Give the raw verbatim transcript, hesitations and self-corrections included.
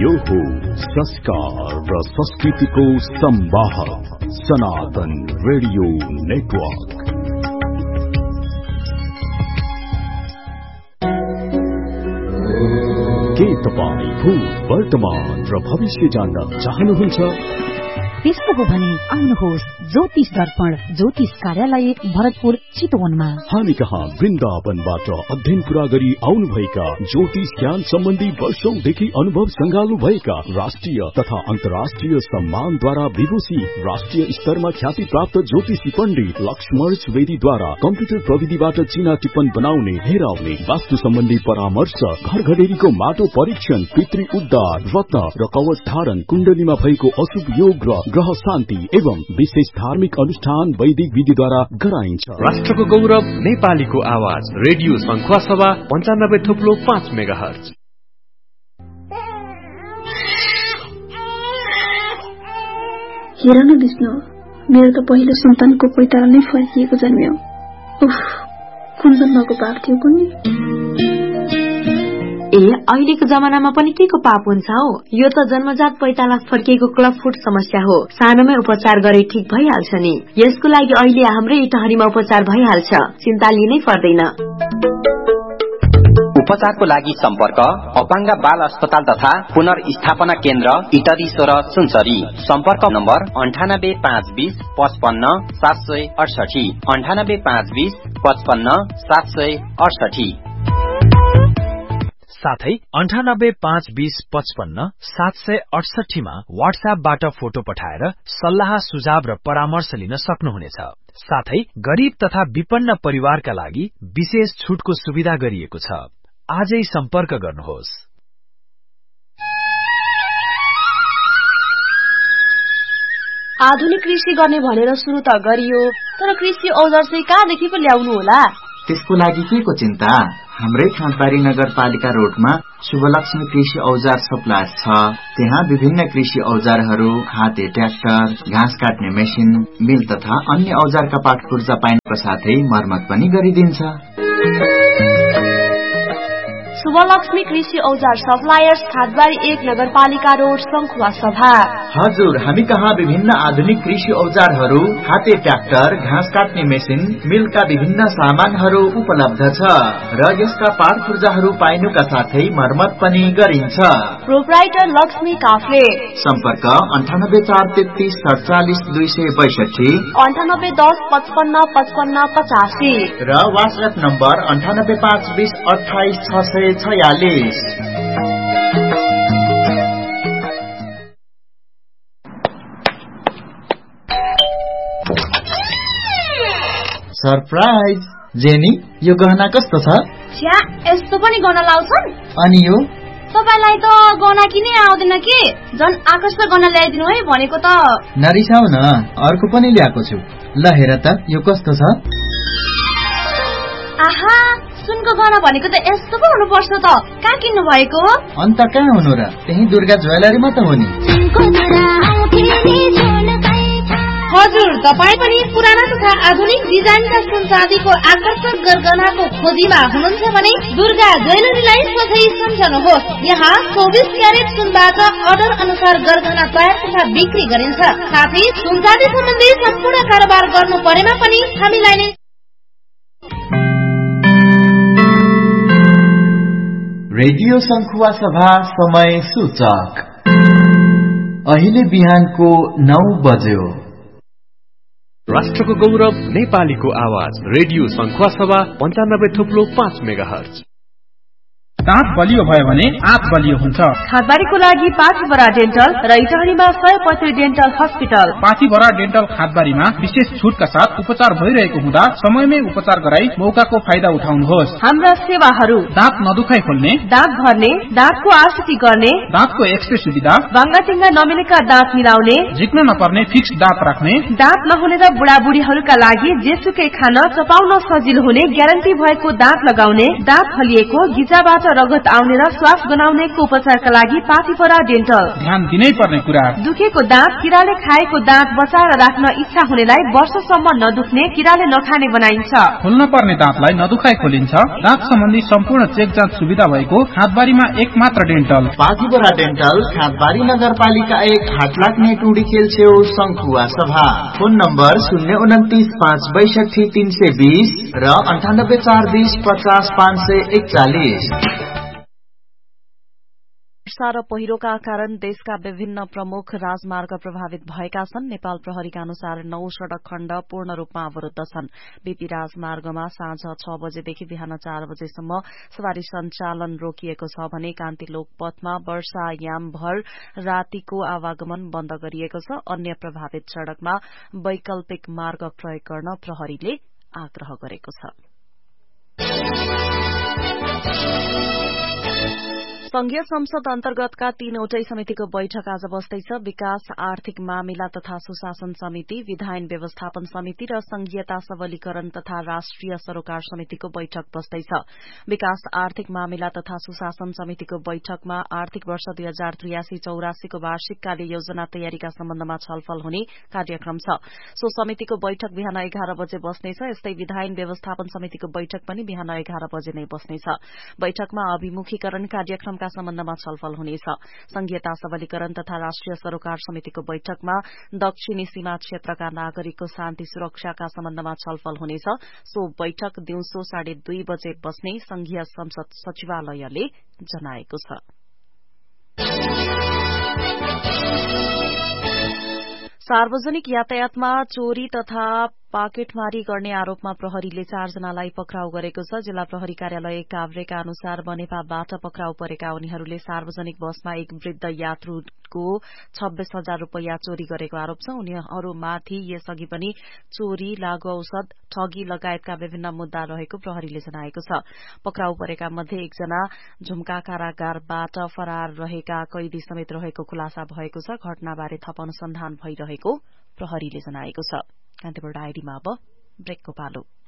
यो हो संस्कार र संस्कृतिको संवाहक सनातन रेडियो नेटवर्क। के तपाईं भूत वर्तमान र भविष्य जान्न चाहनुहुन्छ? त्यस्तो हो भने आउनुहोस् ज्योतिष दर्पण ज्योतिष कार्यालय भरतपुर चितवनमा। हामी कहाँ वृन्दावनबाट अध्ययन पूरा गरी आउनुभएका ज्योतिष ज्ञान सम्बन्धी वर्षौंदेखि अनुभव संगाल्नु भएका राष्ट्रिय तथा अन्तर्राष्ट्रिय सम्मानद्वारा विभूषित राष्ट्रिय स्तरमा ख्याति प्राप्त ज्योतिषी पण्डित लक्ष्मण सुवेदीद्वारा कम्प्युटर प्रविधिबाट चिना टिप्पण बनाउने, हेराउने, वास्तु सम्बन्धी परामर्श, घर घडेरीको माटो परीक्षण, पितृ उद्धार, रत्न र कवच धारण, कुण्डलीमा भएको अशुभ योग र ग्रह शान्ति एवं विशेष धार्मिक अनुष्ठान वैदिक विधिद्वारा गराइन्छ। राष्ट्रको गौरव नेपालीको आवाज रेडियो संख्वा सभा पञ्चानब्बे थुप्लो पाँच मेगा हर्ज। हेर न विष्णु, मेरो त पहिलो सन्तानको पैतारा नै फर्किएको जन्म्यो। उफ, कुन जन्मको पाप थियो कुन्नी? ए अहिलेको जमानामा पनि के को पाप हुन्छ हो? यो त जन्मजात पैताला फर्किएको क्लब फुट समस्या हो। सानोमै उपचार गरे ठीक भइहाल्छ नि। यसको लागि अहिले हाम्रै इटहरीमा उपचार भइहाल्छ, चिन्ता लिनै पर्दैन। उपचारको लागि सम्पर्क अपाङ्ग बाल अस्पताल तथा पुनर्स्थापना केन्द्र इटरी सोह्र सुनसरी। सम्पर्क नम्बर अन्ठानब्बे पाँच बीस पचपन्न सात सय अडसठी अन्ठानब्बे पाँच बीस पचपन्न सात सय अडसठी। साथै अन्ठानब्बे पाँच बीस पचपन्न सात सय अडसठीमा वाट्सएपबाट फोटो पठाएर सल्लाह सुझाव र परामर्श लिन सक्नुहुनेछ। साथै गरीब तथा विपन्न परिवारका लागि विशेष छुटको सुविधा गरिएको छ। आजै सम्पर्क गर्नुहोस्। आधुनिक कृषि गर्ने भनेर सुरु त गरियो, तर कृषि औजार चाहिँ कहाँदेखि पो ल्याउनु होला? त्यसको लागि के को चिन्ता? हाम्रै खाँदबारी नगरपालिका रोडमा शुभलक्ष्मी कृषि औजार सप्लायर छ। त्यहाँ विभिन्न कृषि औजारहरू, हाते ट्र्याक्टर, घाँस काट्ने मेसिन, मिल तथा अन्य औजारका पाठ पूर्जा पाइनुको साथै मर्मत पनि गरिदिन्छ। शुभलक्ष्मी कृषि औजार सप्लायर्स खादबारी एक नगरपालिका रोड संखुवा सभा। हजुर, हामी कहाँ विभिन्न आधुनिक कृषि औजारहरू, हाते ट्र्याक्टर, घाँस काट्ने मेसिन, मिलका विभिन्न सामानहरू उपलब्ध छ र यसका पाठ पूर्जाहरू पाइनुका साथै मर्मत पनि गरिन्छ। प्रोप्राइटर लक्ष्मी काफ्ले। सम्पर्क अन्ठानब्बे चार तेत्तीस सडचालिस दुई सय बैसठी अन्ठानब्बे दस पचपन्न पचपन्न पचासी र वाट्सएप नम्बर अन्ठानब्बे पाँच बीस अठाइस छ सय छयालिस। सरप्राइज! जेनी, यो गहना कस्तो छ? छ्या, यस्तो पनि गहना लाउँछन्? अनि यो? तपाईलाई त गहना किनै आउँदैन के? झन् आकर्षक गहना ल्याइदिनु है भनेको त। नरिसाउ न, अर्को पनि ल्याएको छु। ल हेर त, यो कस्तो छ? आहा, सुनको गहना भनेको त यस्तो पो हुनुपर्छ त। कहाँ किन्नु भएको? अन्त कहाँ हुनु र? त्यही दुर्गा ज्वेलरीमा त हो नि। हजुर, तपाईँ पनि पुराना तथा आधुनिक डिजाइनका सुन चाँदीको आकर्षक गरगहनाको खोजीमा हुनुहुन्छ भने दुर्गा ज्वेलरीलाई सोझै सम्झनुहोस्। यहाँ चौबिस क्यारेट सुनबाट अर्डर अनुसार गरगहना तयार तथा बिक्री गरिन्छ। साथै सुन चाँदी सम्बन्धी सम्पूर्ण कारोबार गर्नु परेमा पनि हामीलाई नै। रेडियो संखुवा सभा समय सूचक अहिले बिहानको नौ बज्यो। राष्ट्रको गौरव नेपालीको आवाज रेडियो संख्वा सभा पञ्चानब्बे थुप्लो पाँच मेगा हर्ज। दाँत बलियो भयो भने आँत बलियो हुन्छ। खादबारीको लागि पाथीबरा डेन्टल र इटहरीमा सय पैँतिस डेन्टल हस्पिटल। पाथीबरा डेन्टल खादबारीमा विशेष छुटका साथ उपचार भइरहेको हुँदा समयमै उपचार गराई मौकाको फाइदा उठाउनुहोस्। हाम्रा सेवाहरू: दाँत नदुखाइ खोल्ने, दाँत भर्ने, दाँतको आरसीटी गर्ने, दाँतको एक्सरे सुविधा, बाङ्गाटिङ्गा नमिलेका दाँत मिलाउने, झिक्न नपर्ने फिक्स दाँत राख्ने, दाँत नहुने र बुढाबुढीहरूका लागि जेसुकै खान चपाउन सजिलो हुने ग्यारेन्टी भएको दाँत लगाउने, दाँत हलिएको गिजाबाट रगत आउने र श्वास गनाउनेको उपचारका लागि पाथिपरा डेन्टल। ध्यान दिनै पर्ने कुरा, दुखेको दाँत, किराले खाएको दाँत बचाएर राख्न इच्छा हुनेलाई वर्षसम्म नदुख्ने, किराले नखाने बनाइन्छ। खोल्न पर्ने दाँतलाई नदुखाई खोलिन्छ। दाँत सम्बन्धी सम्पूर्ण चेक जाँच सुविधा भएको खादबारीमा एक मात्र डेन्टल। पाथिपरा डेन्टल, खादबारी नगरपालिका एक, हाटलाग्ने टुडी खेल छेउ, शंखुवा सभा। फोन नम्बर शून्य उन्तिस पाँच बैसठी तीन सय बीस र अन्ठानब्बे चार बीस पचास पाँच सय एकचालिस। वर्षा र पहिरोका कारण देशका विभिन्न प्रमुख राजमार्ग प्रभावित भएका छन्। नेपाल प्रहरीका अनुसार नौ सड़क खण्ड पूर्ण रूपमा अवरूद्ध छन्। बीपी राजमार्गमा साँझ छ बजेदेखि बिहान चार बजेसम्म सवारी सञ्चालन रोकिएको छ भने कान्तिलोक पथमा वर्षायामभर रातिको आवागमन बन्द गरिएको छ। अन्य प्रभावित सड़कमा वैकल्पिक मार्ग प्रयोग गर्न प्रहरीले आग्रह गरेको छ। संघीय संसद अन्तर्गतका तीनवटै समितिको बैठक आज बस्दैछ। विकास, आर्थिक मामिला तथा सुशासन समिति, विधायन व्यवस्थापन समिति र संघीयता सबलीकरण तथा राष्ट्रिय सरोकार समितिको बैठक बस्दैछ। विकास, आर्थिक मामिला तथा सुशासन समितिको बैठकमा आर्थिक वर्ष दुई हजार त्रियासी चौरासीको वार्षिक कार्य योजना तयारीका सम्बन्धमा छलफल हुने कार्यक्रम छ। सो समितिको बैठक बिहान एघार बजे बस्नेछ। यस्तै विधायन व्यवस्थापन समितिको बैठक पनि बिहान एघार बजे नै बस्नेछ। बैठकमा अभिमुखीकरण कार्यक्रम का सम्बन्धमा छलफल हुनेछ। संघीयता सबलीकरण तथा राष्ट्रिय सरोकार समितिको बैठकमा दक्षिणी सीमा क्षेत्रका नागरिकको शान्ति सुरक्षाका सम्बन्धमा छलफल हुनेछ। सो बैठक दिउँसो साढे दुई बजे बस्ने संघीय संसद सचिवालयले जनाएको छ। सार्वजनिक यातायातमा चोरी तथा पाकेटमारी गर्ने आरोपमा प्रहरीले चारजनालाई पक्राउ गरेको छ। जिल्ला प्रहरी कार्यालय काभ्रेका अनुसार बनेपाबाट पक्राउ परेका उनीहरूले सार्वजनिक बसमा एक वृद्ध यात्रुको छब्बीस हजार रूपियाँ चोरी गरेको आरोप छ। उनीहरूमाथि यसअघि पनि चोरी, लागू औषध, ठगी लगायतका विभिन्न मुद्दा रहेको प्रहरीले जनाएको छ। पक्राउ परेका मध्ये एकजना झुम्का कारागारबाट फरार रहेका कैदी समेत रहेको खुलासा भएको छ। घटनाबारे थप अनुसन्धान भइरहेको प्रहरीले जनाएको छ। कान्तिपुर डायरीमा अब ब्रेकको पालो।